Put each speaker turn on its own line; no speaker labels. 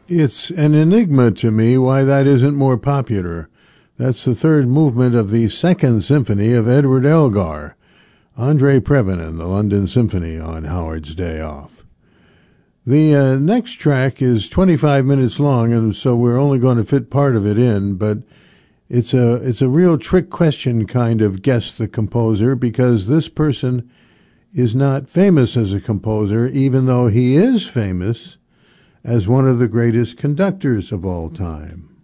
It's an enigma to me why that isn't more popular. That's the third movement of the Second Symphony of Edward Elgar. Andrei Previn and the London Symphony on Howard's Day Off. The next track is 25 minutes long, and so we're only going to fit part of it in, but it's a real trick question kind of guess the composer, because this person is not famous as a composer, even though he is famous as one of the greatest conductors of all time.